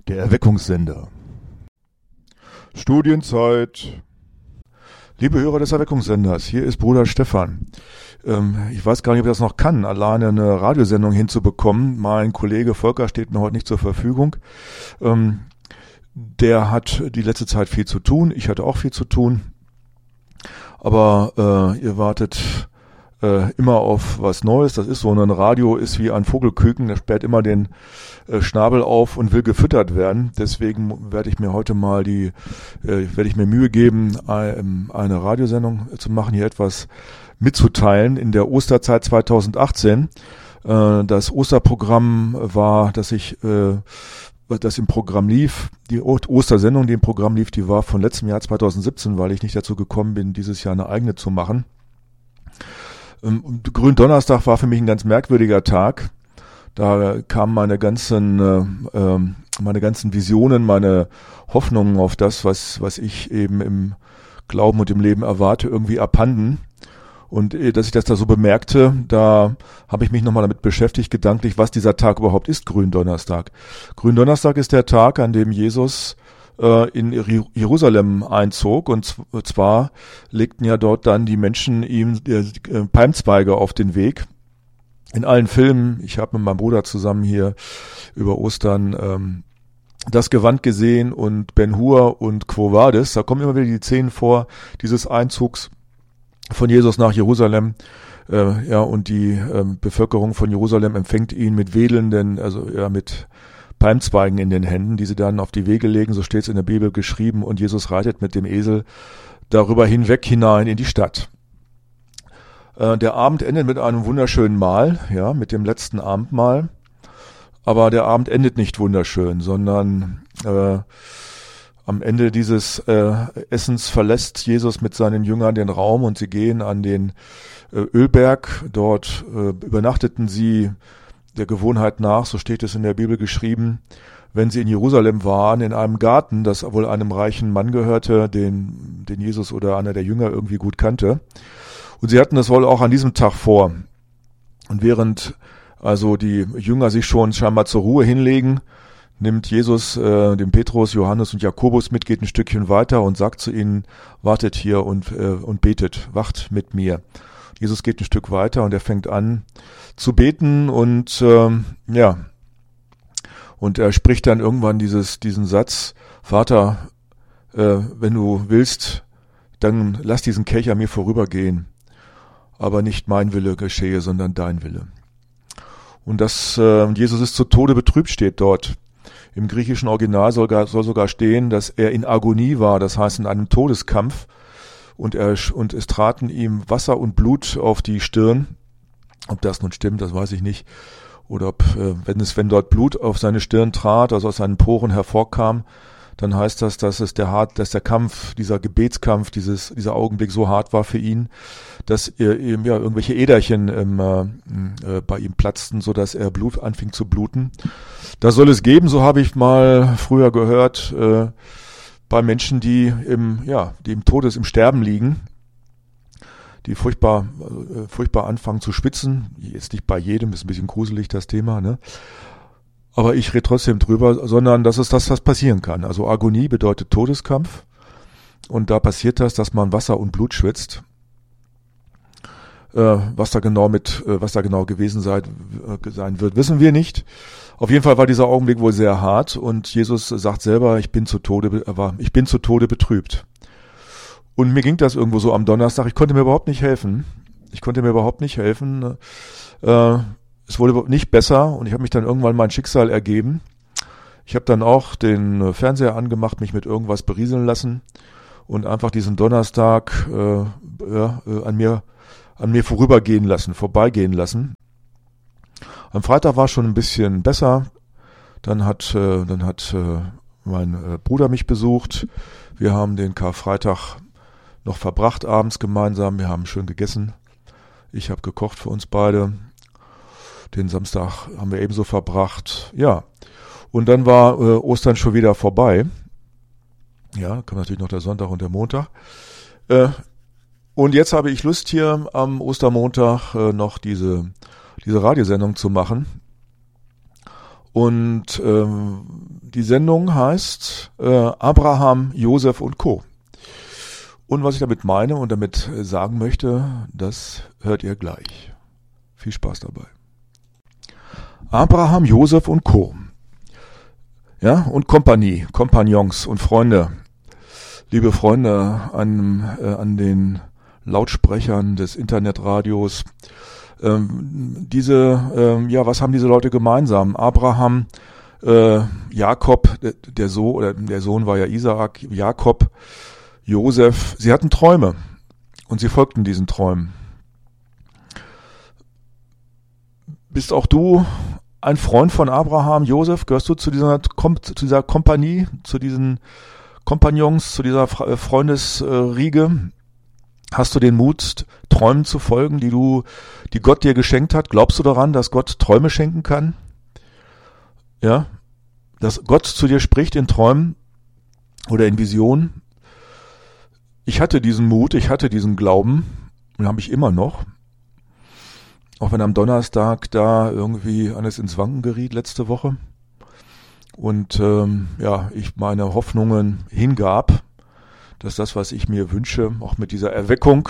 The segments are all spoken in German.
Der Erweckungssender. Studienzeit. Liebe Hörer des Erweckungssenders, hier ist Bruder Stefan. Ich weiß gar nicht, ob ich das noch kann, alleine eine Radiosendung hinzubekommen. Mein Kollege Volker steht mir heute nicht zur Verfügung. Der hat die letzte Zeit viel zu tun. Ich hatte auch viel zu tun. Aber ihr wartet immer auf was Neues. Das ist so, ein Radio ist wie ein Vogelküken, der sperrt immer den Schnabel auf und will gefüttert werden. Deswegen werde ich mir heute mal Mühe geben, eine Radiosendung zu machen, hier etwas mitzuteilen in der Osterzeit 2018. Das Osterprogramm war, das im Programm lief, die Ostersendung, die im Programm lief, die war von letztem Jahr 2017, weil ich nicht dazu gekommen bin, dieses Jahr eine eigene zu machen. Gründonnerstag war für mich ein ganz merkwürdiger Tag. Da kamen meine ganzen Visionen, meine Hoffnungen auf das, was ich eben im Glauben und im Leben erwarte, irgendwie abhanden. Und dass ich das da so bemerkte, da habe ich mich nochmal damit beschäftigt, gedanklich, was dieser Tag überhaupt ist, Gründonnerstag. Gründonnerstag ist der Tag, an dem Jesus in Jerusalem einzog, und zwar legten ja dort dann die Menschen ihm Palmzweige auf den Weg. In allen Filmen, ich habe mit meinem Bruder zusammen hier über Ostern das Gewand gesehen und Ben-Hur und Quo Vadis, da kommen immer wieder die Szenen vor, dieses Einzugs von Jesus nach Jerusalem, und die Bevölkerung von Jerusalem empfängt ihn mit wedelnden, mit Palmzweigen in den Händen, die sie dann auf die Wege legen, so steht es in der Bibel geschrieben, und Jesus reitet mit dem Esel darüber hinweg hinein in die Stadt. Der Abend endet mit einem wunderschönen Mahl, mit dem letzten Abendmahl, aber der Abend endet nicht wunderschön, sondern am Ende dieses Essens verlässt Jesus mit seinen Jüngern den Raum und sie gehen an den Ölberg. Dort übernachteten sie der Gewohnheit nach, so steht es in der Bibel geschrieben, wenn sie in Jerusalem waren, in einem Garten, das wohl einem reichen Mann gehörte, den Jesus oder einer der Jünger irgendwie gut kannte. Und sie hatten das wohl auch an diesem Tag vor. Und während also die Jünger sich schon scheinbar zur Ruhe hinlegen, nimmt Jesus den Petrus, Johannes und Jakobus mit, geht ein Stückchen weiter und sagt zu ihnen, wartet hier und betet, wacht mit mir. Jesus geht ein Stück weiter und er fängt an zu beten und und er spricht dann irgendwann diesen Satz, Vater, wenn du willst, dann lass diesen Kelch an mir vorübergehen, aber nicht mein Wille geschehe, sondern dein Wille. Und Jesus ist zu Tode betrübt, steht dort. Im griechischen Original soll sogar stehen, dass er in Agonie war, das heißt in einem Todeskampf, und es traten ihm Wasser und Blut auf die Stirn. Ob das nun stimmt, das weiß ich nicht. Oder ob, wenn dort Blut auf seine Stirn trat, also aus seinen Poren hervorkam, dann heißt das, dass der Kampf, dieser Gebetskampf, dieser Augenblick so hart war für ihn, dass irgendwelche Äderchen bei ihm platzten, so dass er Blut anfing zu bluten. Das soll es geben, so habe ich mal früher gehört, bei Menschen, die im im Sterben liegen, die furchtbar anfangen zu schwitzen. Jetzt nicht bei jedem, ist ein bisschen gruselig das Thema, ne? Aber ich rede trotzdem drüber, sondern dass was passieren kann. Also Agonie bedeutet Todeskampf, und da passiert das, dass man Wasser und Blut schwitzt. Was da genau gewesen sein wird, wissen wir nicht. Auf jeden Fall war dieser Augenblick wohl sehr hart, und Jesus sagt selber, ich bin zu Tode betrübt. Und mir ging das irgendwo so am Donnerstag. Ich konnte mir überhaupt nicht helfen. Es wurde nicht besser, und ich habe mich dann irgendwann mein Schicksal ergeben. Ich habe dann auch den Fernseher angemacht, mich mit irgendwas berieseln lassen und einfach diesen Donnerstag an mir vorbeigehen lassen. Am Freitag war es schon ein bisschen besser. Dann hat mein Bruder mich besucht. Wir haben den Karfreitag noch verbracht abends gemeinsam. Wir haben schön gegessen. Ich habe gekocht für uns beide. Den Samstag haben wir ebenso verbracht. Ja, und dann war Ostern schon wieder vorbei. Ja, kam natürlich noch der Sonntag und der Montag. Und jetzt habe ich Lust, hier am Ostermontag noch diese Radiosendung zu machen. Und die Sendung heißt Abraham, Josef und Co. Und was ich damit meine und damit sagen möchte, das hört ihr gleich. Viel Spaß dabei. Abraham, Josef und Co. Ja, und Kompanie, Kompagnons und Freunde. Liebe Freunde an den Lautsprechern des Internetradios. Was haben diese Leute gemeinsam? Abraham, Jakob, der Sohn war ja Isaak, Jakob, Josef, sie hatten Träume und sie folgten diesen Träumen. Bist auch du ein Freund von Abraham, Josef? Gehörst du zu dieser Kompanie, zu diesen Kompagnons, zu dieser Freundesriege? Hast du den Mut, Träumen zu folgen, die Gott dir geschenkt hat? Glaubst du daran, dass Gott Träume schenken kann? Ja, dass Gott zu dir spricht in Träumen oder in Visionen? Ich hatte diesen Mut, ich hatte diesen Glauben, den habe ich immer noch. Auch wenn am Donnerstag da irgendwie alles ins Wanken geriet letzte Woche. Und ich meine Hoffnungen hingab, dass das, was ich mir wünsche, auch mit dieser Erweckung,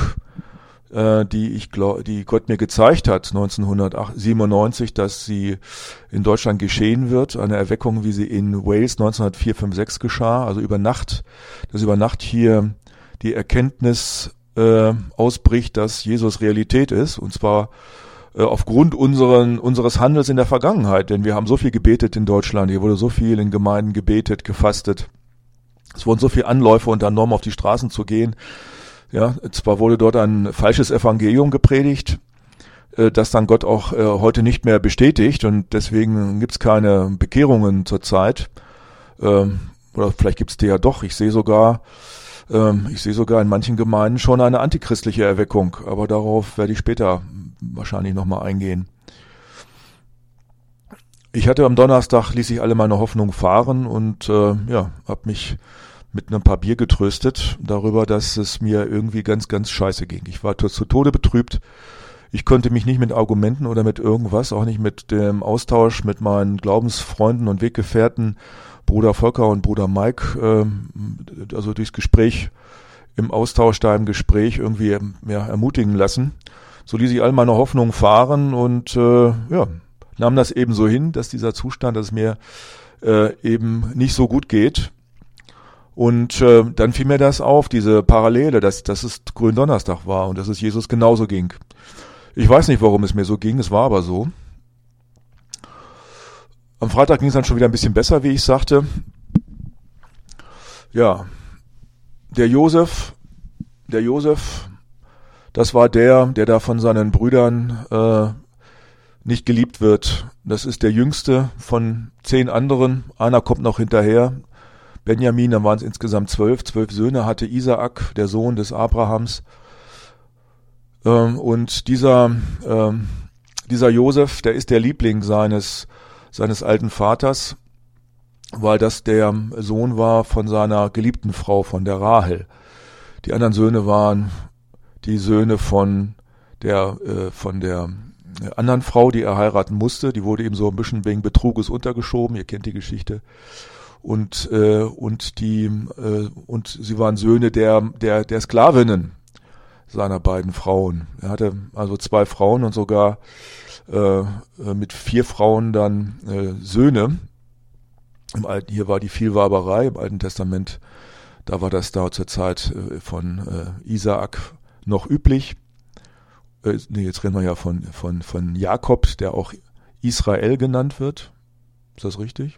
die Gott mir gezeigt hat, 1997, dass sie in Deutschland geschehen wird, eine Erweckung, wie sie in Wales 1904, 5, 6 geschah, also über Nacht, dass über Nacht hier die Erkenntnis ausbricht, dass Jesus Realität ist, und zwar aufgrund unseres Handels in der Vergangenheit, denn wir haben so viel gebetet in Deutschland, hier wurde so viel in Gemeinden gebetet, gefastet, es wurden so viele Anläufe unternommen, auf die Straßen zu gehen. Ja, zwar wurde dort ein falsches Evangelium gepredigt, das dann Gott auch heute nicht mehr bestätigt, und deswegen gibt's keine Bekehrungen zurzeit. Oder vielleicht gibt's die ja doch. Ich sehe sogar in manchen Gemeinden schon eine antichristliche Erweckung, aber darauf werde ich später wahrscheinlich nochmal eingehen. Ich hatte am Donnerstag, ließ ich alle meine Hoffnung fahren und habe mich mit ein paar Bier getröstet darüber, dass es mir irgendwie ganz, ganz scheiße ging. Ich war zu Tode betrübt. Ich konnte mich nicht mit Argumenten oder mit irgendwas, auch nicht mit dem Austausch mit meinen Glaubensfreunden und Weggefährten, Bruder Volker und Bruder Mike, also durchs Gespräch, im Austausch da im Gespräch irgendwie ermutigen lassen. So ließ ich all meine Hoffnungen fahren und nahm das eben so hin, dass dieser Zustand, dass es mir eben nicht so gut geht. Und dann fiel mir das auf, diese Parallele, dass es Gründonnerstag war und dass es Jesus genauso ging. Ich weiß nicht, warum es mir so ging, es war aber so. Am Freitag ging es dann schon wieder ein bisschen besser, wie ich sagte. Ja, der Josef, das war der da von seinen Brüdern nicht geliebt wird. Das ist der jüngste von 10 anderen. Einer kommt noch hinterher. Benjamin, dann waren es insgesamt 12 Söhne hatte Isaak, der Sohn des Abrahams. Und dieser Josef, der ist der Liebling seines alten Vaters, weil das der Sohn war von seiner geliebten Frau, von der Rahel. Die anderen Söhne waren die Söhne von der anderen Frau, die er heiraten musste. Die wurde ihm so ein bisschen wegen Betruges untergeschoben. Ihr kennt die Geschichte. Und sie waren Söhne der Sklavinnen seiner beiden Frauen. Er hatte also 2 Frauen und sogar mit 4 Frauen dann Söhne. Hier war die Vielwaberei im Alten Testament. Da war das da zur Zeit von Isaak noch üblich. Jetzt reden wir ja von Jakob, der auch Israel genannt wird. Ist das richtig?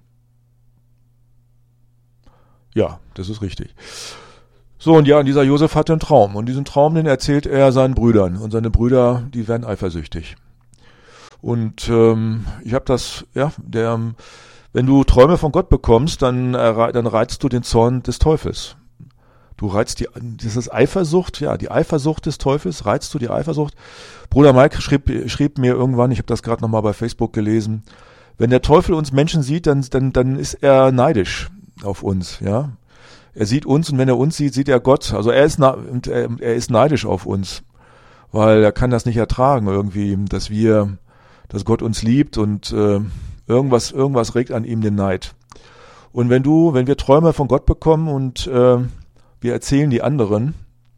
Ja, das ist richtig. So, und dieser Josef hatte einen Traum. Und diesen Traum, den erzählt er seinen Brüdern. Und seine Brüder, die werden eifersüchtig. Und ich habe das, wenn du Träume von Gott bekommst, dann reizt du den Zorn des Teufels. Du reizt das ist Eifersucht, die Eifersucht des Teufels, reizt du die Eifersucht. Bruder Mike schrieb mir irgendwann, ich habe das gerade nochmal bei Facebook gelesen, wenn der Teufel uns Menschen sieht, dann ist er neidisch auf uns, ja. Er sieht uns, und wenn er uns sieht, sieht er Gott. Also er ist neidisch auf uns, weil er kann das nicht ertragen irgendwie, dass Gott uns liebt und Irgendwas regt an ihm den Neid. Und wenn wir Träume von Gott bekommen und wir erzählen die anderen,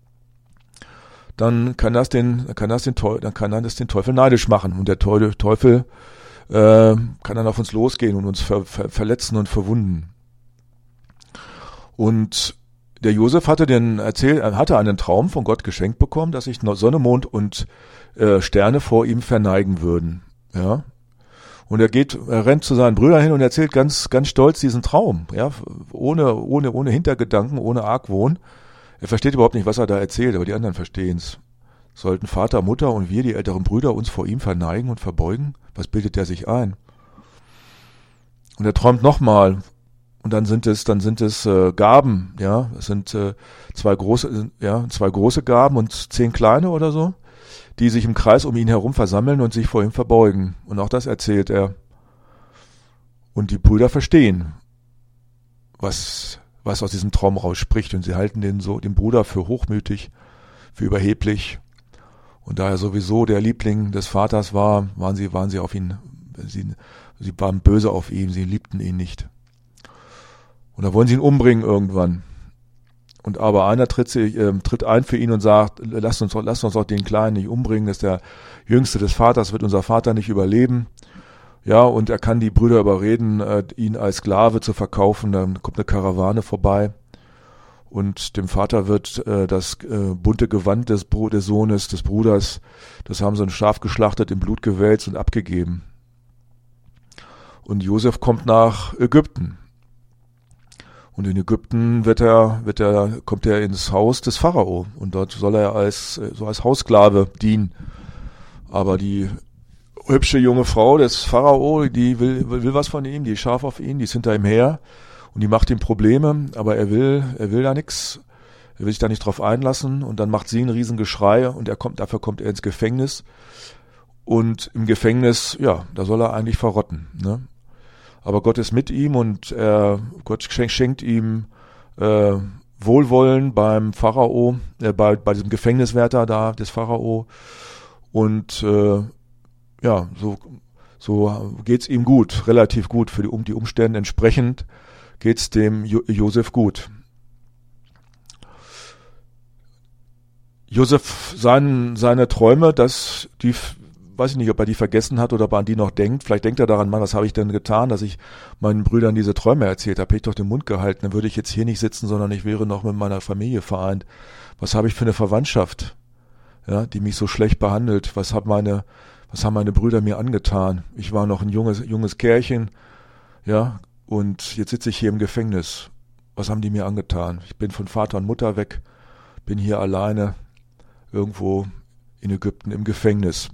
dann kann das den Teufel neidisch machen. Und der Teufel kann dann auf uns losgehen und uns verletzen und verwunden. Und der Josef hatte einen Traum von Gott geschenkt bekommen, dass sich Sonne, Mond und Sterne vor ihm verneigen würden. Ja. Und er rennt zu seinen Brüdern hin und erzählt ganz, ganz stolz diesen Traum, ja, ohne Hintergedanken, ohne Argwohn. Er versteht überhaupt nicht, was er da erzählt, aber die anderen verstehen's. Sollten Vater, Mutter und wir, die älteren Brüder, uns vor ihm verneigen und verbeugen? Was bildet er sich ein? Und er träumt nochmal. Und dann sind es Gaben, ja. Es sind zwei große Gaben und 10 kleine oder so, die sich im Kreis um ihn herum versammeln und sich vor ihm verbeugen. Und auch das erzählt er. Und die Brüder verstehen, was aus diesem Traum rausspricht. Und sie halten den Bruder für hochmütig, für überheblich. Und da er sowieso der Liebling des Vaters war, waren sie auf ihn, sie waren böse auf ihn, sie liebten ihn nicht. Und da wollen sie ihn umbringen irgendwann. Und aber einer tritt ein für ihn und sagt, lasst uns doch den Kleinen nicht umbringen, das ist der Jüngste des Vaters, wird unser Vater nicht überleben. Ja, und er kann die Brüder überreden, ihn als Sklave zu verkaufen. Dann kommt eine Karawane vorbei. Und dem Vater wird das bunte Gewand des Sohnes, des Bruders, das haben sie ein Schaf geschlachtet, im Blut gewälzt und abgegeben. Und Josef kommt nach Ägypten. Und in Ägypten kommt er ins Haus des Pharao. Und dort soll er als Haussklave dienen. Aber die hübsche junge Frau des Pharao, die will was von ihm, die ist scharf auf ihn, die ist hinter ihm her. Und die macht ihm Probleme, aber er will da nix. Er will sich da nicht drauf einlassen. Und dann macht sie ein Riesengeschrei und dafür kommt er ins Gefängnis. Und im Gefängnis, ja, da soll er eigentlich verrotten, ne? Aber Gott ist mit ihm und Gott schenkt ihm Wohlwollen beim Pharao, bei diesem Gefängniswärter da des Pharao. Und ja, so geht's ihm gut, relativ gut für die Umstände entsprechend. Geht's dem Josef gut. Josef, seine Träume, weiß ich nicht, ob er die vergessen hat oder ob er an die noch denkt. Vielleicht denkt er daran, Mann, was habe ich denn getan, dass ich meinen Brüdern diese Träume erzählt habe? Hätte ich doch den Mund gehalten, dann würde ich jetzt hier nicht sitzen, sondern ich wäre noch mit meiner Familie vereint. Was habe ich für eine Verwandtschaft, ja, die mich so schlecht behandelt? Was haben meine Brüder mir angetan? Ich war noch ein junges Kerlchen, ja, und jetzt sitze ich hier im Gefängnis. Was haben die mir angetan? Ich bin von Vater und Mutter weg, bin hier alleine irgendwo in Ägypten im Gefängnis.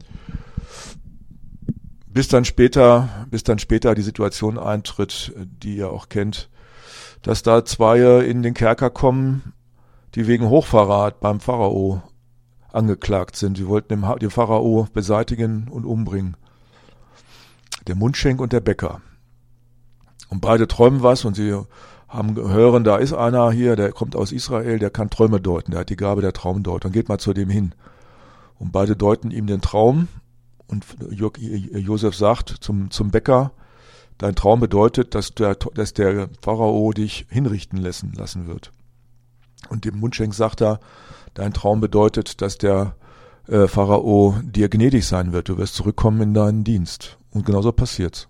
Bis dann später die Situation eintritt, die ihr auch kennt, dass da 2 in den Kerker kommen, die wegen Hochverrat beim Pharao angeklagt sind. Sie wollten den Pharao beseitigen und umbringen. Der Mundschenk und der Bäcker. Und beide träumen was und sie hören, da ist einer hier, der kommt aus Israel, der kann Träume deuten, der hat die Gabe der Traumdeutung. Geht mal zu dem hin. Und beide deuten ihm den Traum und Josef sagt zum Bäcker, dein Traum bedeutet, dass der Pharao dich hinrichten lassen wird. Und dem Mundschenk sagt er, dein Traum bedeutet, dass der Pharao dir gnädig sein wird, du wirst zurückkommen in deinen Dienst. Und genauso passiert's.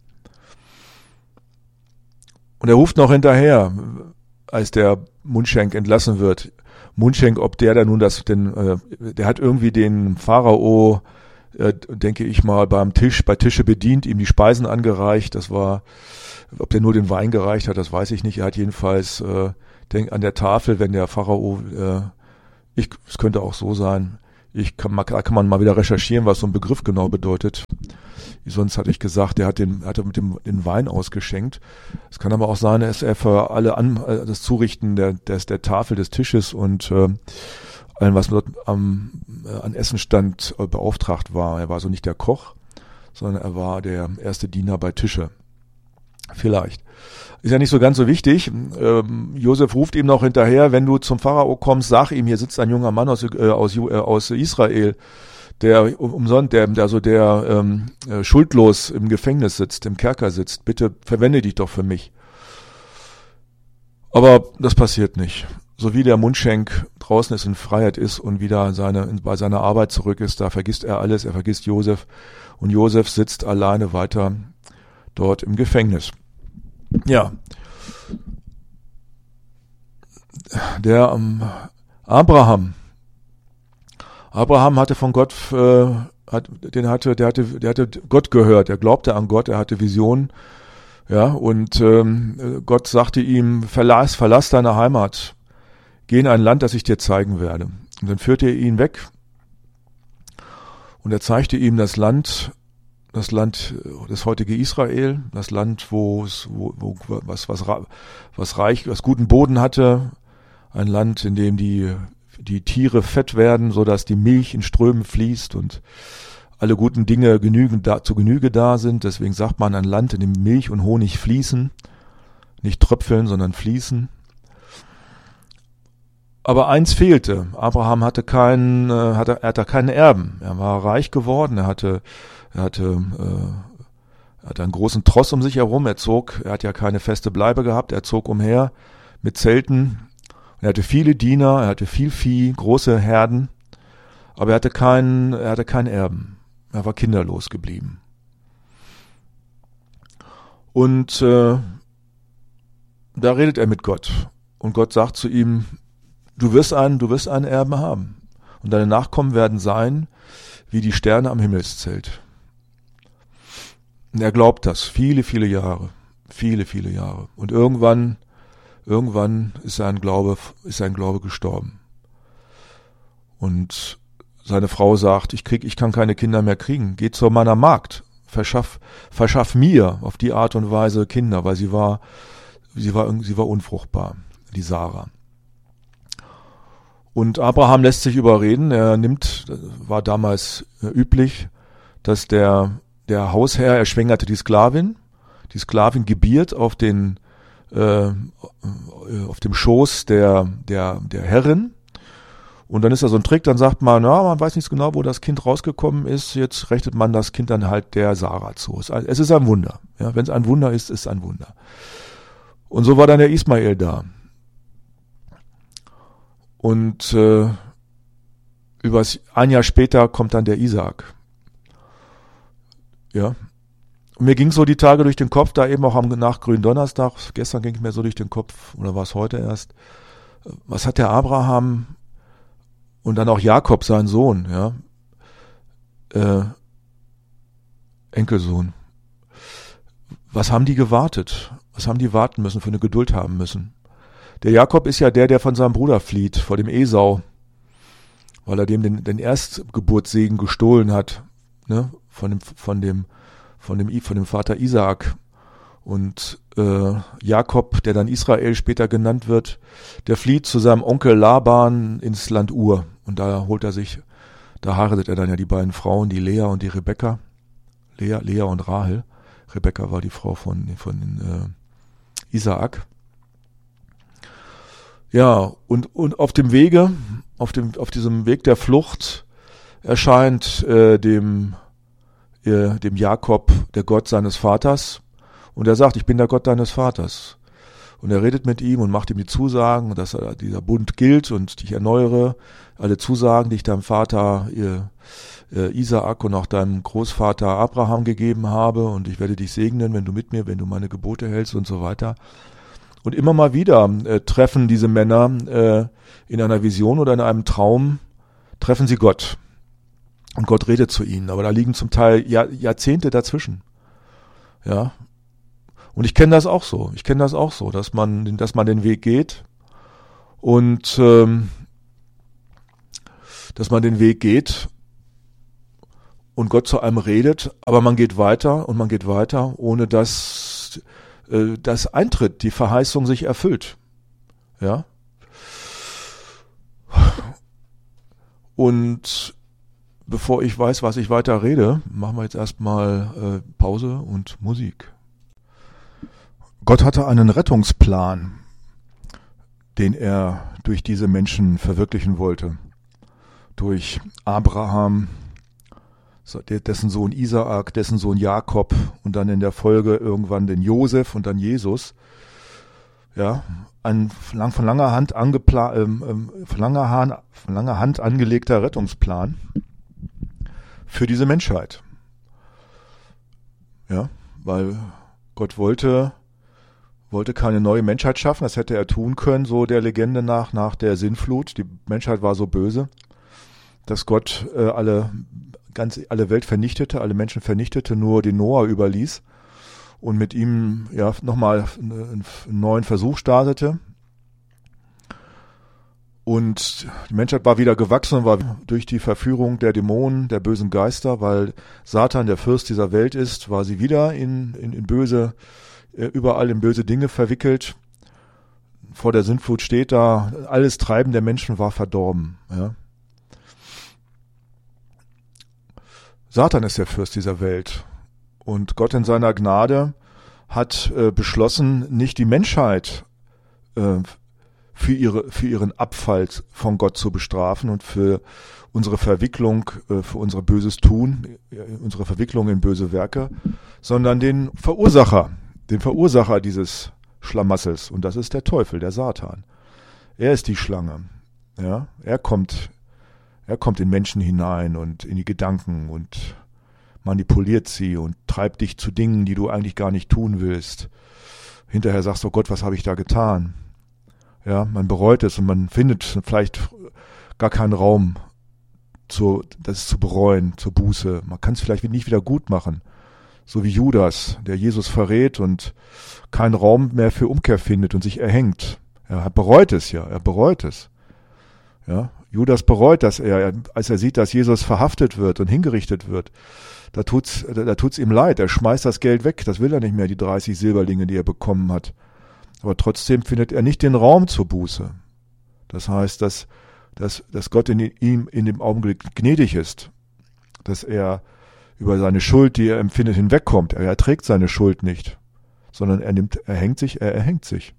Und er ruft noch hinterher, als der Mundschenk entlassen wird. Mundschenk, ob der nun der hat irgendwie den Pharao, denke ich mal, bei Tische bedient, ihm die Speisen angereicht. Ob der nur den Wein gereicht hat, das weiß ich nicht. Er hat jedenfalls, an der Tafel, wenn der Pharao, es könnte auch so sein, da kann man mal wieder recherchieren, was so ein Begriff genau bedeutet. Sonst hatte ich gesagt, der hatte mit den Wein ausgeschenkt. Es kann aber auch sein, dass er für alle das Zurichten der Tafel des Tisches und allem, was dort an Essen stand, beauftragt war. Er war also nicht der Koch, sondern er war der erste Diener bei Tische. Vielleicht. Ist ja nicht so ganz so wichtig. Josef ruft ihm noch hinterher, wenn du zum Pharao kommst, sag ihm, hier sitzt ein junger Mann aus Israel, der umsonst, der schuldlos im Gefängnis sitzt, im Kerker sitzt, bitte verwende dich doch für mich. Aber das passiert nicht. So wie der Mundschenk draußen ist, in Freiheit ist und wieder bei seiner Arbeit zurück ist, da vergisst er alles, er vergisst Josef und Josef sitzt alleine weiter dort im Gefängnis. Ja, der Abraham hatte von Gott, der hatte Gott gehört, er glaubte an Gott, er hatte Visionen, ja, und Gott sagte ihm, verlass deine Heimat, geh in ein Land, das ich dir zeigen werde. Und dann führte er ihn weg und er zeigte ihm das Land, das heutige Israel, das Land, was guten Boden hatte, ein Land, in dem die Tiere fett werden, so dass die Milch in Strömen fließt und alle guten Dinge zu Genüge da sind. Deswegen sagt man ein Land, in dem Milch und Honig fließen, nicht tröpfeln, sondern fließen. Aber eins fehlte. Abraham hatte keinen Erben. Er war reich geworden. Er hatte einen großen Tross um sich herum. Er hat ja keine feste Bleibe gehabt. Er zog umher mit Zelten. Er hatte viele Diener, er hatte viel Vieh, große Herden. Aber er hatte keinen Erben. Er war kinderlos geblieben. Und da redet er mit Gott. Und Gott sagt zu ihm, du wirst einen Erben haben. Und deine Nachkommen werden sein wie die Sterne am Himmelszelt. Und er glaubt das viele, viele Jahre. Viele, viele Jahre. Und irgendwann ist sein Glaube gestorben. Und seine Frau sagt, ich kann keine Kinder mehr kriegen. Geh zu meiner Magd. Verschaff mir auf die Art und Weise Kinder, weil sie war unfruchtbar, die Sarah. Und Abraham lässt sich überreden. War damals üblich, dass der Hausherr, er schwängerte die Sklavin gebiert auf dem Schoß der Herrin. Und dann ist da so ein Trick, dann sagt man, man weiß nicht genau, wo das Kind rausgekommen ist, jetzt rechnet man das Kind dann halt der Sarah zu. Es ist ein Wunder. Ja, wenn es ein Wunder ist, ist es ein Wunder. Und so war dann der Ismael da. Und ein Jahr später kommt dann der Isaak. Ja. Und mir ging so die Tage durch den Kopf, da eben auch nach Gründonnerstag, gestern ging es mir so durch den Kopf, oder war es heute erst, was hat der Abraham und dann auch Jakob, sein Sohn, ja, Enkelsohn, was haben die gewartet? Was haben die warten müssen, für eine Geduld haben müssen? Der Jakob ist ja der von seinem Bruder flieht, vor dem Esau, weil er dem den Erstgeburtssegen gestohlen hat, ne, von dem Vater Isaak. Und Jakob, der dann Israel später genannt wird, der flieht zu seinem Onkel Laban ins Land Ur. Und da heiratet er dann ja die beiden Frauen, die Lea und die Rebekka. Lea und Rahel. Rebekka war die Frau von Isaak. Ja, und auf diesem Weg der Flucht erscheint dem Jakob der Gott seines Vaters und er sagt, ich bin der Gott deines Vaters. Und er redet mit ihm und macht ihm die Zusagen, dass dieser Bund gilt und ich erneuere alle Zusagen, die ich deinem Vater Isaak und auch deinem Großvater Abraham gegeben habe und ich werde dich segnen, wenn du meine Gebote hältst und so weiter. Und immer mal wieder treffen diese Männer in einer Vision oder in einem Traum, treffen sie Gott. Und Gott redet zu ihnen, aber da liegen zum Teil Jahrzehnte dazwischen. Ja. Und ich kenne das auch so. Dass man den Weg geht und Gott zu einem redet, aber man geht weiter, ohne dass das eintritt, die Verheißung sich erfüllt. Ja. Und bevor ich weiß, was ich weiter rede, machen wir jetzt erstmal Pause und Musik. Gott hatte einen Rettungsplan, den er durch diese Menschen verwirklichen wollte. Durch Abraham, dessen Sohn Isaak, dessen Sohn Jakob und dann in der Folge irgendwann den Josef und dann Jesus. Ja, ein von langer Hand angelegter Rettungsplan für diese Menschheit. Ja, weil Gott wollte keine neue Menschheit schaffen, das hätte er tun können, so der Legende nach der Sintflut. Die Menschheit war so böse, dass Gott alle Welt vernichtete, alle Menschen vernichtete, nur den Noah überließ und mit ihm nochmal einen neuen Versuch startete. Und die Menschheit war wieder gewachsen und war durch die Verführung der Dämonen, der bösen Geister, weil Satan der Fürst dieser Welt ist, war sie wieder in böse, überall in böse Dinge verwickelt. Vor der Sintflut steht da, alles Treiben der Menschen war verdorben. Ja. Satan ist der Fürst dieser Welt. Und Gott in seiner Gnade hat beschlossen, nicht die Menschheit für ihren Abfall von Gott zu bestrafen und für unsere Verwicklung, für unser böses Tun, unsere Verwicklung in böse Werke, sondern den Verursacher dieses Schlamassels. Und das ist der Teufel, der Satan. Er ist die Schlange. Ja, er kommt in Menschen hinein und in die Gedanken und manipuliert sie und treibt dich zu Dingen, die du eigentlich gar nicht tun willst. Hinterher sagst du, oh Gott, was habe ich da getan? Ja, man bereut es und man findet vielleicht gar keinen Raum, das zu bereuen, zur Buße. Man kann es vielleicht nicht wieder gut machen. So wie Judas, der Jesus verrät und keinen Raum mehr für Umkehr findet und sich erhängt. Er bereut es. Ja, Judas bereut das, als er sieht, dass Jesus verhaftet wird und hingerichtet wird. Da tut's ihm leid. Er schmeißt das Geld weg. Das will er nicht mehr, die 30 Silberlinge, die er bekommen hat. Aber trotzdem findet er nicht den Raum zur Buße. Das heißt, dass Gott in ihm in dem Augenblick gnädig ist, dass er über seine Schuld, die er empfindet, hinwegkommt. Er erträgt seine Schuld nicht, sondern er erhängt sich.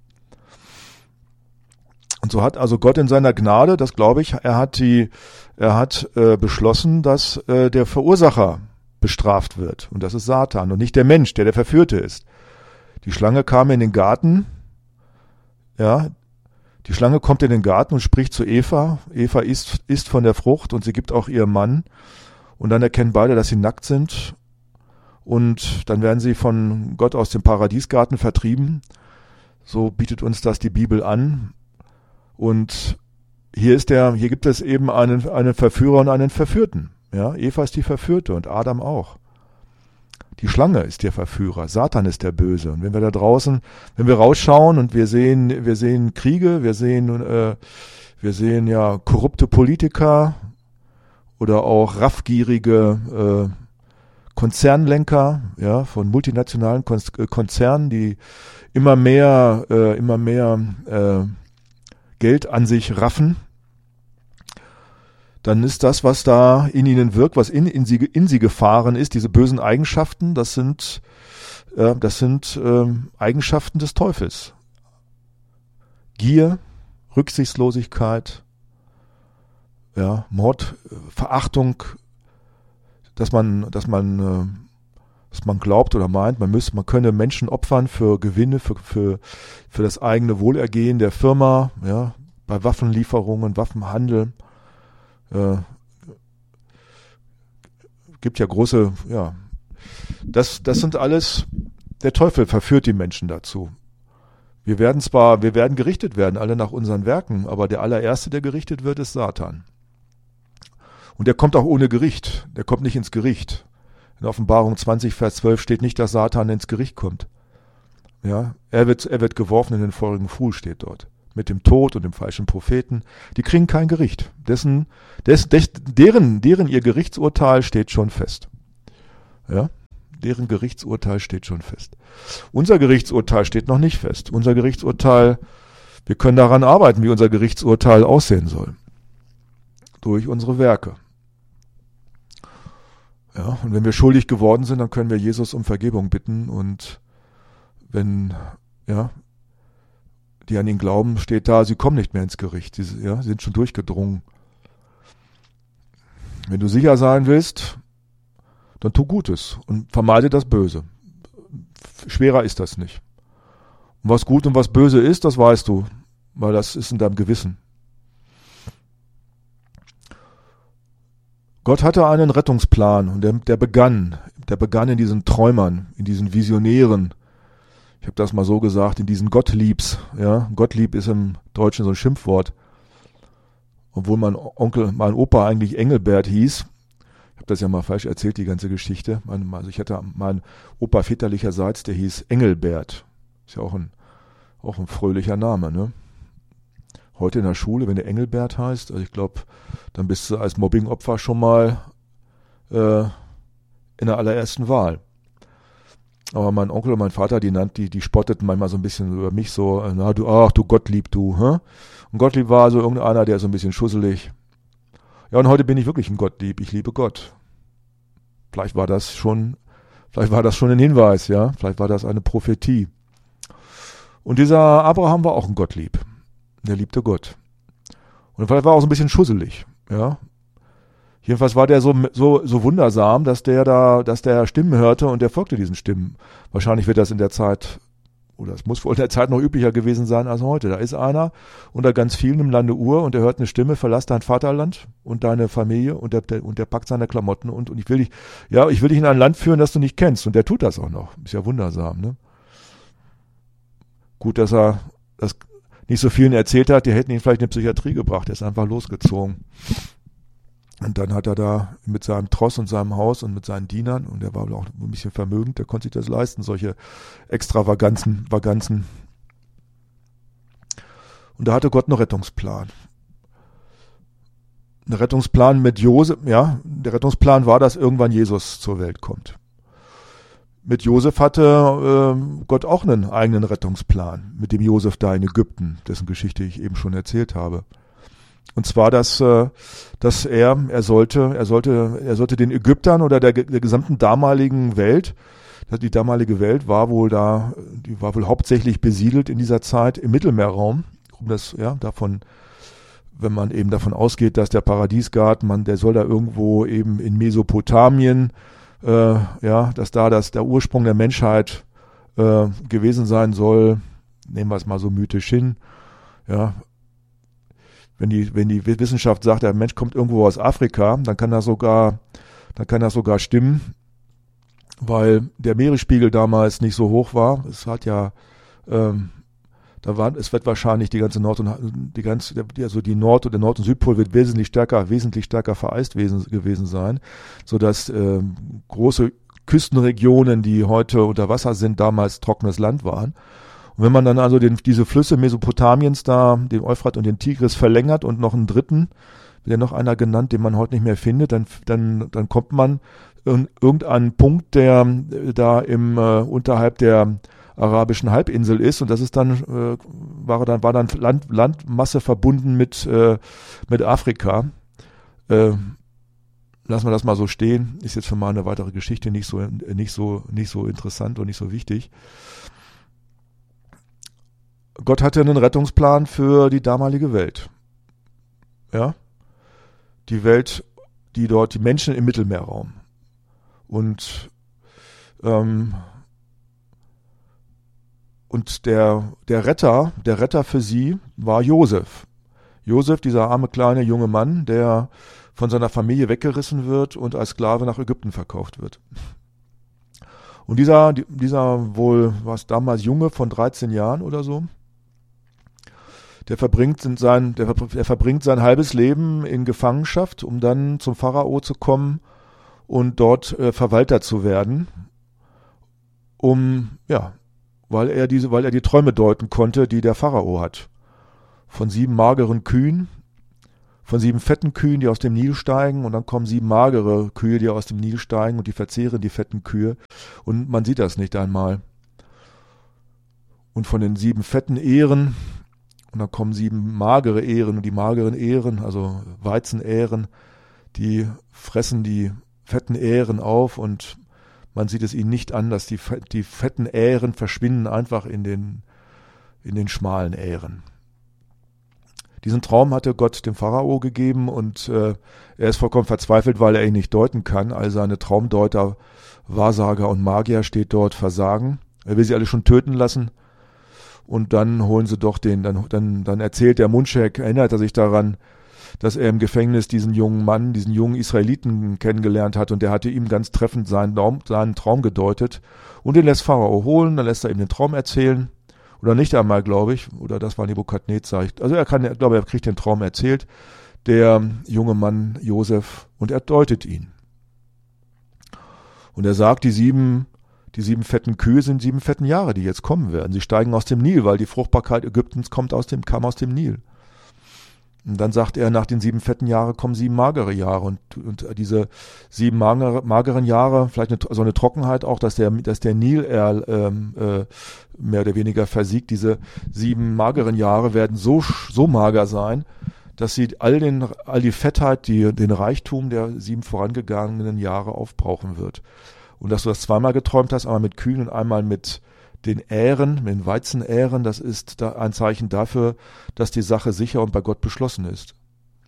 Und so hat also Gott in seiner Gnade, das glaube ich, er hat beschlossen, dass der Verursacher bestraft wird. Und das ist Satan und nicht der Mensch, der Verführte ist. Die Schlange kam in den Garten. Ja, die Schlange kommt in den Garten und spricht zu Eva. Eva isst von der Frucht und sie gibt auch ihrem Mann. Und dann erkennen beide, dass sie nackt sind. Und dann werden sie von Gott aus dem Paradiesgarten vertrieben. So bietet uns das die Bibel an. Und hier gibt es eben einen Verführer und einen Verführten. Ja, Eva ist die Verführte und Adam auch. Die Schlange ist der Verführer, Satan ist der Böse. Und wenn wir da draußen, wenn wir rausschauen und wir sehen Kriege, wir sehen ja korrupte Politiker oder auch raffgierige Konzernlenker, ja, von multinationalen Konzernen, die immer mehr Geld an sich raffen, dann ist das, was da in ihnen wirkt, was in sie gefahren ist, diese bösen Eigenschaften, das sind Eigenschaften des Teufels. Gier, Rücksichtslosigkeit, ja, Mord, Verachtung, dass man glaubt oder meint, man könne Menschen opfern für Gewinne, für das eigene Wohlergehen der Firma, ja, bei Waffenlieferungen, Waffenhandel. Gibt ja große, ja, das sind alles, der Teufel verführt die Menschen dazu. Wir werden gerichtet werden, alle nach unseren Werken, aber der allererste, der gerichtet wird, ist Satan. Und der kommt auch ohne Gericht, der kommt nicht ins Gericht. In Offenbarung 20, Vers 12 steht nicht, dass Satan ins Gericht kommt. Ja, er wird geworfen in den feurigen Pfuhl, steht dort. Mit dem Tod und dem falschen Propheten. Die kriegen kein Gericht. Deren ihr Gerichtsurteil steht schon fest. Ja, deren Gerichtsurteil steht schon fest. Unser Gerichtsurteil steht noch nicht fest. Unser Gerichtsurteil, wir können daran arbeiten, wie unser Gerichtsurteil aussehen soll. Durch unsere Werke. Ja, und wenn wir schuldig geworden sind, dann können wir Jesus um Vergebung bitten und wenn, ja, die an ihn glauben, steht da, sie kommen nicht mehr ins Gericht, sie sind schon durchgedrungen. Wenn du sicher sein willst, dann tu Gutes und vermeide das Böse. Schwerer ist das nicht. Und was gut und was böse ist, das weißt du, weil das ist in deinem Gewissen. Gott hatte einen Rettungsplan und der begann in diesen Träumern, in diesen Visionären. Ich habe das mal so gesagt, in diesen Gottliebs. Ja, Gottlieb ist im Deutschen so ein Schimpfwort. Obwohl mein Opa eigentlich Engelbert hieß. Ich habe das ja mal falsch erzählt, die ganze Geschichte. Also ich hatte meinen Opa väterlicherseits, der hieß Engelbert. Ist ja auch ein fröhlicher Name, ne? Heute in der Schule, wenn du Engelbert heißt, also ich glaube, dann bist du als Mobbingopfer schon mal in der allerersten Wahl. Aber mein Onkel und mein Vater, die spotteten manchmal so ein bisschen über mich so, du Gottlieb, du, hä? Und Gottlieb war so irgendeiner, der ist so ein bisschen schusselig. Ja, und heute bin ich wirklich ein Gottlieb, ich liebe Gott. Vielleicht war das schon ein Hinweis, ja, vielleicht war das eine Prophetie. Und dieser Abraham war auch ein Gottlieb. Der liebte Gott. Und vielleicht war er auch so ein bisschen schusselig, ja. Jedenfalls war der so wundersam, dass der Stimmen hörte und der folgte diesen Stimmen. Wahrscheinlich wird das in der Zeit, oder es muss wohl in der Zeit noch üblicher gewesen sein als heute. Da ist einer unter ganz vielen im Lande Ur und der hört eine Stimme, verlass dein Vaterland und deine Familie und der packt seine Klamotten und ich will dich in ein Land führen, das du nicht kennst. Und der tut das auch noch. Ist ja wundersam, ne? Gut, dass er das nicht so vielen erzählt hat, die hätten ihn vielleicht in die Psychiatrie gebracht. Er ist einfach losgezogen. Und dann hat er da mit seinem Tross und seinem Haus und mit seinen Dienern, und er war auch ein bisschen vermögend, der konnte sich das leisten, solche Extravaganzen. Und da hatte Gott einen Rettungsplan. Ein Rettungsplan mit Josef, ja, der Rettungsplan war, dass irgendwann Jesus zur Welt kommt. Mit Josef hatte Gott auch einen eigenen Rettungsplan, mit dem Josef da in Ägypten, dessen Geschichte ich eben schon erzählt habe. Und zwar, dass er sollte den Ägyptern oder der gesamten damaligen Welt, die damalige Welt war wohl hauptsächlich besiedelt in dieser Zeit im Mittelmeerraum, wenn man eben davon ausgeht, dass der Paradiesgarten, der soll da irgendwo eben in Mesopotamien, dass da der Ursprung der Menschheit gewesen sein soll, nehmen wir es mal so mythisch hin, ja. Wenn die Wissenschaft sagt, der Mensch kommt irgendwo aus Afrika, dann kann das sogar stimmen, weil der Meeresspiegel damals nicht so hoch war. Es hat ja, es wird wahrscheinlich die Nord- und der Südpol wird wesentlich stärker vereist gewesen sein, sodass große Küstenregionen, die heute unter Wasser sind, damals trockenes Land waren. Und wenn man dann also diese Flüsse Mesopotamiens da, den Euphrat und den Tigris verlängert und noch einen dritten, wird ja noch einer genannt, den man heute nicht mehr findet, dann kommt man in irgendeinen Punkt, der da unterhalb der arabischen Halbinsel ist, und das ist dann war dann Landmasse verbunden mit Afrika. Lassen wir das mal so stehen. Ist jetzt für meine weitere Geschichte nicht so interessant und nicht so wichtig. Gott hatte einen Rettungsplan für die damalige Welt. Ja? Die Welt, die Menschen im Mittelmeerraum. Und der Retter für sie war Josef. Josef, dieser arme kleine junge Mann, der von seiner Familie weggerissen wird und als Sklave nach Ägypten verkauft wird. Und dieser wohl, was damals Junge von 13 Jahren oder so, der verbringt sein halbes Leben in Gefangenschaft, um dann zum Pharao zu kommen und dort Verwalter zu werden, weil er die Träume deuten konnte, die der Pharao hat. Von 7 mageren Kühen, von 7 fetten Kühen, die aus dem Nil steigen, und dann kommen 7 magere Kühe, die aus dem Nil steigen, und die verzehren die fetten Kühe, und man sieht das nicht einmal. Und von den 7 fetten Ähren, und dann kommen 7 magere Ähren, und die mageren Ähren, also Weizenähren, die fressen die fetten Ähren auf, und man sieht es ihnen nicht an, dass die fetten Ähren verschwinden einfach in den schmalen Ähren. Diesen Traum hatte Gott dem Pharao gegeben und er ist vollkommen verzweifelt, weil er ihn nicht deuten kann. All seine Traumdeuter, Wahrsager und Magier steht dort versagen. Er will sie alle schon töten lassen. Und dann holen sie doch dann erzählt der Mundschenk, erinnert er sich daran, dass er im Gefängnis diesen jungen Mann, diesen jungen Israeliten kennengelernt hat und der hatte ihm ganz treffend seinen Traum gedeutet und den lässt Pharao holen, dann lässt er ihm den Traum erzählen oder nicht einmal, glaube ich, oder das war Nebukadnezar. Also er kriegt den Traum erzählt, der junge Mann Josef, und er deutet ihn. Und er sagt, die sieben fetten Kühe sind 7 fetten Jahre, die jetzt kommen werden. Sie steigen aus dem Nil, weil die Fruchtbarkeit Ägyptens kam aus dem Nil. Und dann sagt er, nach den 7 fetten Jahren kommen 7 magere Jahre. Und diese 7 mageren Jahre, vielleicht so eine Trockenheit auch, dass der Nil mehr oder weniger versiegt. Diese 7 mageren Jahre werden so mager sein, dass sie all die Fettheit, den Reichtum der 7 vorangegangenen Jahre aufbrauchen wird. Und dass du das zweimal geträumt hast, einmal mit Kühen und einmal mit den Ähren, mit den Weizenähren, das ist da ein Zeichen dafür, dass die Sache sicher und bei Gott beschlossen ist.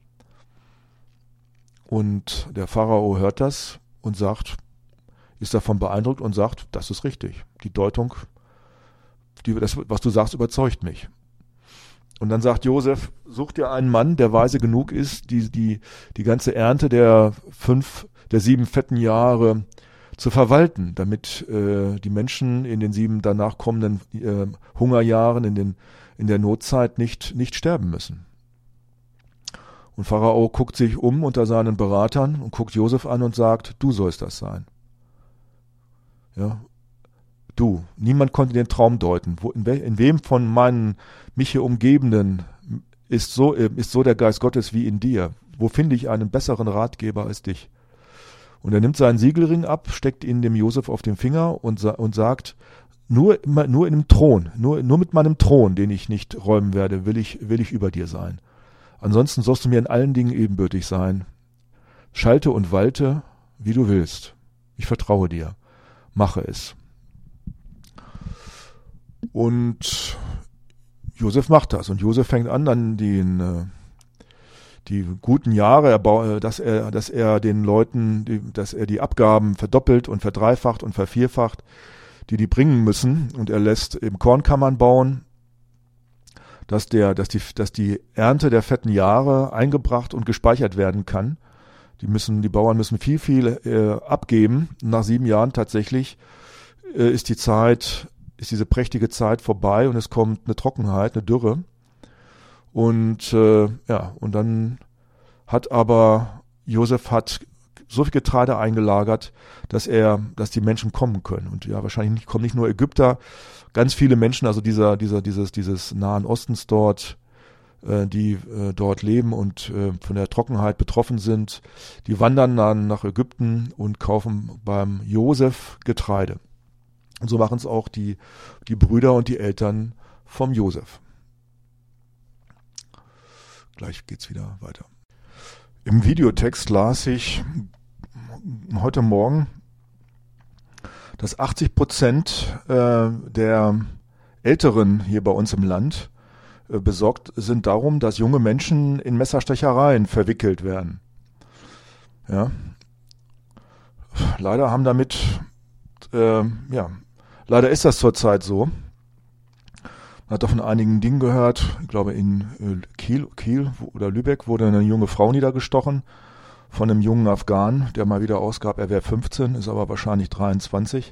Und der Pharao hört das und ist davon beeindruckt und sagt, das ist richtig. Die Deutung, was du sagst, überzeugt mich. Und dann sagt Josef, such dir einen Mann, der weise genug ist, die ganze Ernte der 7 fetten Jahre zu verwalten, damit die Menschen in den 7 danach kommenden Hungerjahren, in der Notzeit nicht sterben müssen. Und Pharao guckt sich um unter seinen Beratern und guckt Josef an und sagt, du sollst das sein. Ja, du. Niemand konnte den Traum deuten. In wem von mich hier Umgebenden ist so der Geist Gottes wie in dir? Wo finde ich einen besseren Ratgeber als dich? Und er nimmt seinen Siegelring ab, steckt ihn dem Josef auf den Finger und sagt, nur in dem Thron, nur mit meinem Thron, den ich nicht räumen werde, will ich über dir sein. Ansonsten sollst du mir in allen Dingen ebenbürtig sein. Schalte und walte, wie du willst. Ich vertraue dir. Mache es. Und Josef macht das. Und Josef fängt an, dann die guten Jahre, dass er den Leuten, dass er die Abgaben verdoppelt und verdreifacht und vervierfacht, die bringen müssen. Und er lässt eben Kornkammern bauen, dass die Ernte der fetten Jahre eingebracht und gespeichert werden kann. Die Bauern müssen viel abgeben. Nach 7 Jahren tatsächlich ist diese prächtige Zeit vorbei und es kommt eine Trockenheit, eine Dürre. Und und dann hat Josef so viel Getreide eingelagert, dass die Menschen kommen können. Und ja, wahrscheinlich kommen nicht nur Ägypter, ganz viele Menschen, also dieses Nahen Ostens dort, die dort leben und von der Trockenheit betroffen sind, die wandern dann nach Ägypten und kaufen beim Josef Getreide. Und so machen es auch die Brüder und die Eltern vom Josef. Gleich geht's wieder weiter. Im Videotext las ich heute Morgen, dass 80% der Älteren hier bei uns im Land besorgt sind darum, dass junge Menschen in Messerstechereien verwickelt werden. Ja. Leider ist das zurzeit so. Man hat doch von einigen Dingen gehört. Ich glaube, in Kiel oder Lübeck wurde eine junge Frau niedergestochen von einem jungen Afghanen, der mal wieder ausgab, er wäre 15, ist aber wahrscheinlich 23.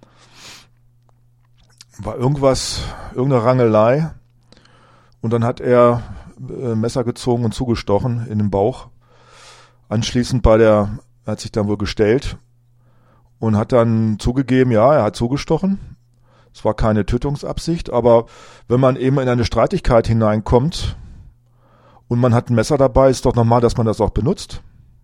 War irgendeine Rangelei und dann hat er Messer gezogen und zugestochen in den Bauch. Anschließend hat sich dann wohl gestellt und hat dann zugegeben, ja, er hat zugestochen. Es war keine Tötungsabsicht, aber wenn man eben in eine Streitigkeit hineinkommt und man hat ein Messer dabei, ist doch normal, dass man das auch benutzt.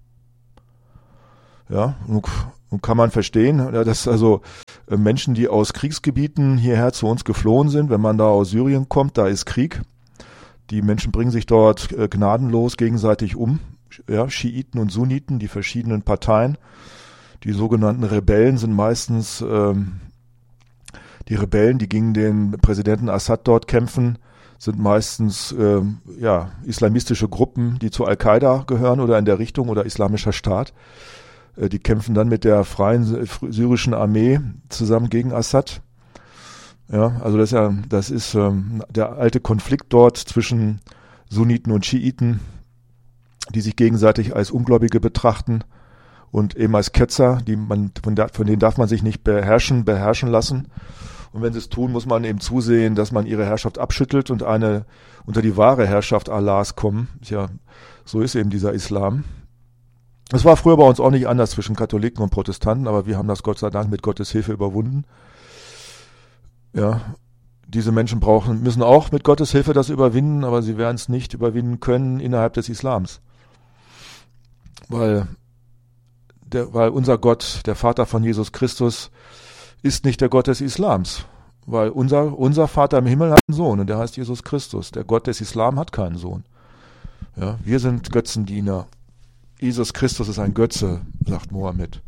Ja, und kann man verstehen, dass also Menschen, die aus Kriegsgebieten hierher zu uns geflohen sind, wenn man da aus Syrien kommt, da ist Krieg. Die Menschen bringen sich dort gnadenlos gegenseitig um. Ja, Schiiten und Sunniten, die verschiedenen Parteien. Die sogenannten Rebellen sind meistens die Rebellen, die gegen den Präsidenten Assad dort kämpfen, sind meistens islamistische Gruppen, die zu Al-Qaida gehören oder in der Richtung oder Islamischer Staat. Die kämpfen dann mit der freien syrischen Armee zusammen gegen Assad. Ja, also das ist der alte Konflikt dort zwischen Sunniten und Schiiten, die sich gegenseitig als Ungläubige betrachten und eben als Ketzer, von denen darf man sich nicht beherrschen lassen. Und wenn sie es tun, muss man eben zusehen, dass man ihre Herrschaft abschüttelt und unter die wahre Herrschaft Allahs kommen. Ja, so ist eben dieser Islam. Es war früher bei uns auch nicht anders zwischen Katholiken und Protestanten, aber wir haben das Gott sei Dank mit Gottes Hilfe überwunden. Ja, diese Menschen müssen auch mit Gottes Hilfe das überwinden, aber sie werden es nicht überwinden können innerhalb des Islams. Weil unser Gott, der Vater von Jesus Christus, ist nicht der Gott des Islams. Weil unser Vater im Himmel hat einen Sohn und der heißt Jesus Christus. Der Gott des Islam hat keinen Sohn. Ja, wir sind Götzendiener. Jesus Christus ist ein Götze, sagt Mohammed.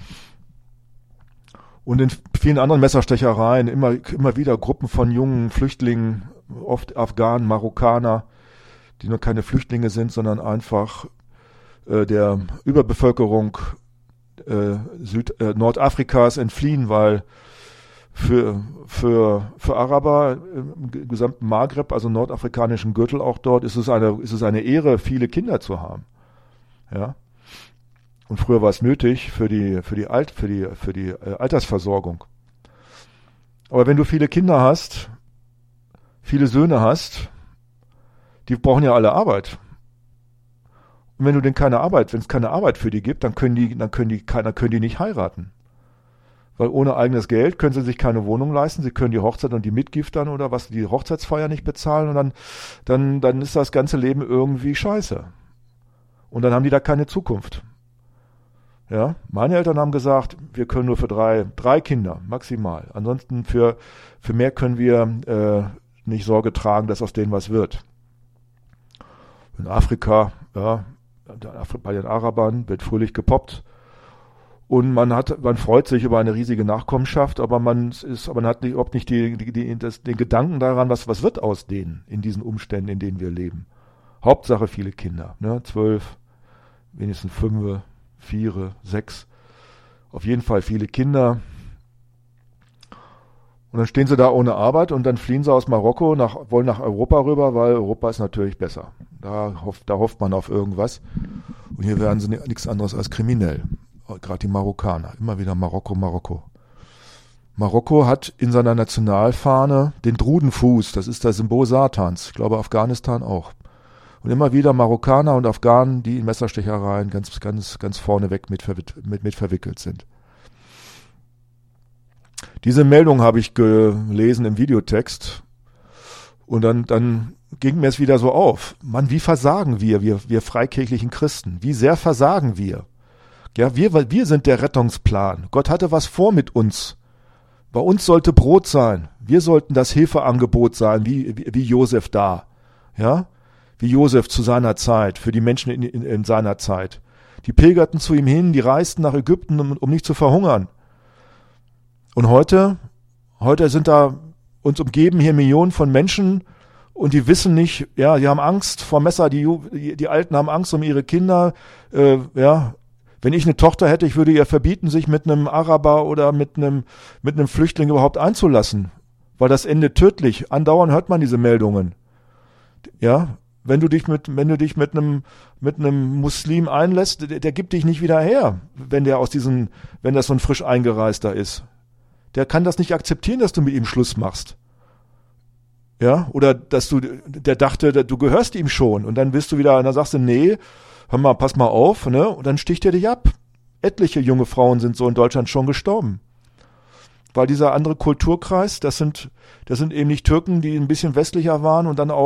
Und in vielen anderen Messerstechereien immer wieder Gruppen von jungen Flüchtlingen, oft Afghanen, Marokkaner, die nur keine Flüchtlinge sind, sondern einfach der Überbevölkerung Nordafrikas entfliehen, weil für Araber im gesamten Maghreb, also nordafrikanischen Gürtel auch dort, ist es eine Ehre, viele Kinder zu haben. Ja. Und früher war es nötig für die Altersversorgung. Aber wenn du viele Kinder hast, viele Söhne hast, die brauchen ja alle Arbeit. Und wenn es keine Arbeit für die gibt, dann können die nicht heiraten. Weil ohne eigenes Geld können sie sich keine Wohnung leisten, sie können die Hochzeit und die Mitgift dann oder die Hochzeitsfeier nicht bezahlen und dann ist das ganze Leben irgendwie scheiße. Und dann haben die da keine Zukunft. Ja, meine Eltern haben gesagt, wir können nur für drei Kinder maximal. Ansonsten für mehr können wir nicht Sorge tragen, dass aus denen was wird. In Afrika, ja, bei den Arabern wird fröhlich gepoppt und man freut sich über eine riesige Nachkommenschaft, aber man hat überhaupt nicht den Gedanken daran, was wird aus denen in diesen Umständen, in denen wir leben. Hauptsache viele Kinder, ne, 12, wenigstens 5, 4, 6, auf jeden Fall viele Kinder. Und dann stehen sie da ohne Arbeit und dann fliehen sie aus Marokko, wollen nach Europa rüber, weil Europa ist natürlich besser. Da hofft man auf irgendwas. Und hier werden sie nichts anderes als kriminell. Gerade die Marokkaner. Immer wieder Marokko. Marokko hat in seiner Nationalfahne den Drudenfuß. Das ist das Symbol Satans. Ich glaube Afghanistan auch. Und immer wieder Marokkaner und Afghanen, die in Messerstechereien ganz vorneweg mit verwickelt sind. Diese Meldung habe ich gelesen im Videotext und dann ging mir es wieder so auf. Mann, wie versagen wir freikirchlichen Christen? Wie sehr versagen wir? Ja, wir sind der Rettungsplan. Gott hatte was vor mit uns. Bei uns sollte Brot sein. Wir sollten das Hilfeangebot sein, wie Josef da. Ja? Wie Josef zu seiner Zeit, für die Menschen in seiner Zeit. Die pilgerten zu ihm hin, die reisten nach Ägypten, um nicht zu verhungern. Und heute sind da uns umgeben hier Millionen von Menschen und die wissen nicht, ja, die haben Angst vor Messer, die Alten haben Angst um ihre Kinder, ja. Wenn ich eine Tochter hätte, ich würde ihr verbieten, sich mit einem Araber oder mit einem Flüchtling überhaupt einzulassen, weil das endet tödlich. Andauernd hört man diese Meldungen. Ja, wenn du dich mit einem Muslim einlässt, der gibt dich nicht wieder her, wenn das so ein frisch Eingereister ist. Der kann das nicht akzeptieren, dass du mit ihm Schluss machst. Ja, oder der dachte, du gehörst ihm schon und dann bist du wieder, und dann sagst du, nee, hör mal, pass mal auf, ne, und dann sticht er dich ab. Etliche junge Frauen sind so in Deutschland schon gestorben. Weil dieser andere Kulturkreis, das sind eben nicht Türken, die ein bisschen westlicher waren und dann auch